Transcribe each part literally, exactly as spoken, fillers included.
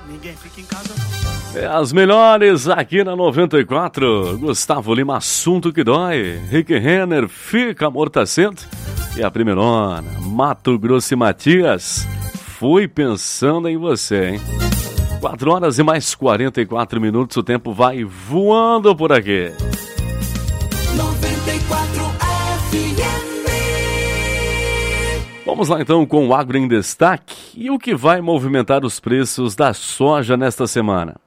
Ninguém fica em casa. É as melhores aqui na noventa e quatro. Gustavo Lima, assunto que dói. Rick Renner, fica amortecendo. E a primeirona, Mato Grosso e Matias, fui pensando em você, hein? quatro horas e mais quarenta e quatro minutos, o tempo vai voando por aqui. noventa e quatro F M. Vamos lá então com o Agro em Destaque e o que vai movimentar os preços da soja nesta semana.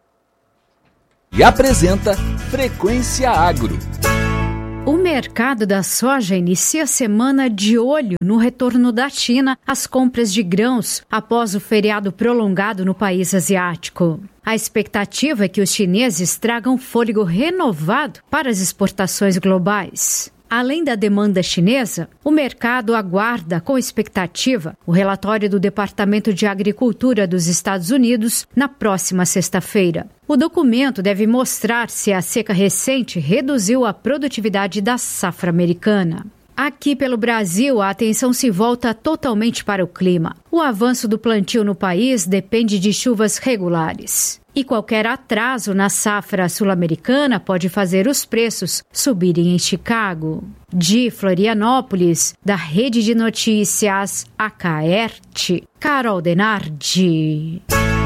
E apresenta Frequência Agro. O mercado da soja inicia a semana de olho no retorno da China às compras de grãos após o feriado prolongado no país asiático. A expectativa é que os chineses tragam fôlego renovado para as exportações globais. Além da demanda chinesa, o mercado aguarda com expectativa o relatório do Departamento de Agricultura dos Estados Unidos na próxima sexta-feira. O documento deve mostrar se a seca recente reduziu a produtividade da safra americana. Aqui pelo Brasil, a atenção se volta totalmente para o clima. O avanço do plantio no país depende de chuvas regulares. E qualquer atraso na safra sul-americana pode fazer os preços subirem em Chicago. De Florianópolis, da Rede de Notícias A K E R T, Carol Denardi.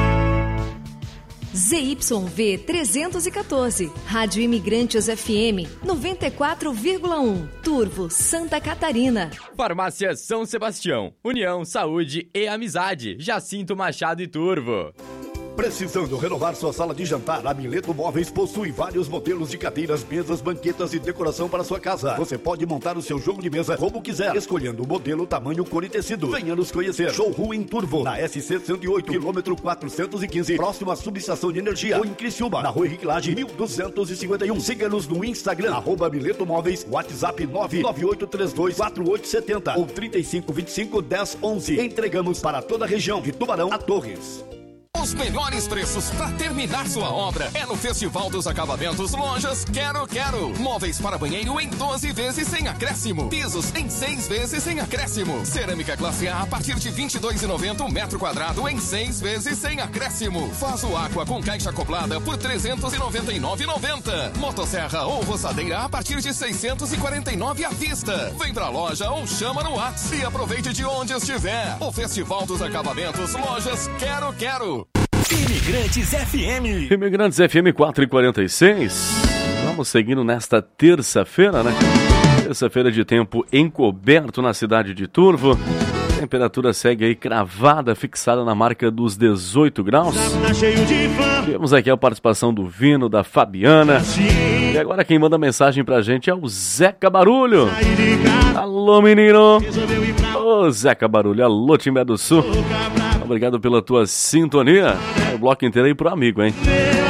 Z Y V trezentos e quatorze, Rádio Imigrantes F M, noventa e quatro vírgula um, Turvo, Santa Catarina. Farmácia São Sebastião, União, Saúde e Amizade, Jacinto Machado e Turvo. Precisando renovar sua sala de jantar? A Mileto Móveis possui vários modelos de cadeiras, mesas, banquetas e decoração para sua casa. Você pode montar o seu jogo de mesa como quiser, escolhendo o modelo, tamanho, cor e tecido. Venha nos conhecer. Showroom em Turvo, na S C cento e oito, quilômetro quatrocentos e quinze, próximo à subestação de energia. Ou em Criciúma, na Rua Henrique Lage, mil duzentos e cinquenta e um. Siga-nos no Instagram, arroba Mileto Móveis, WhatsApp nove nove oito três dois quatro oito sete zero ou trinta e cinco, vinte e cinco, dez, onze. Entregamos para toda a região, de Tubarão a Torres. Os melhores preços para terminar sua obra é no Festival dos Acabamentos Lojas Quero Quero. Móveis para banheiro em doze vezes sem acréscimo. Pisos em seis vezes sem acréscimo. Cerâmica classe A a partir de vinte e dois reais e noventa centavos um metro quadrado em seis vezes sem acréscimo. Vaso Aqua com caixa acoplada por trezentos e noventa e nove reais e noventa centavos. Motosserra ou roçadeira a partir de seiscentos e quarenta e nove reais à vista. Vem pra loja ou chama no WhatsApp e aproveite de onde estiver. O Festival dos Acabamentos Lojas Quero Quero. Imigrantes F M. Imigrantes F M quatro e quarenta e seis. Vamos seguindo nesta terça-feira, né? Terça-feira de tempo encoberto na cidade de Turvo. A temperatura segue aí cravada, fixada na marca dos dezoito graus. Temos aqui a participação do Vino, da Fabiana. E agora quem manda mensagem pra gente é o Zeca Barulho. Alô, menino. Ô, Zeca Barulho. Alô, Timbé do Sul. Obrigado pela tua sintonia. É o bloco inteiro aí pro amigo, hein?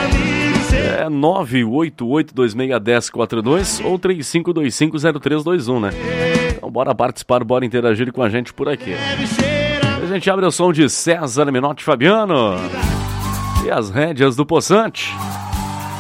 É nove oito oito dois seis um zero quatro dois ou três cinco dois cinco zero três dois um, né? Então bora participar, bora interagir com a gente por aqui. A gente abre o som de César Menotti Fabiano e as rédeas do Poçante.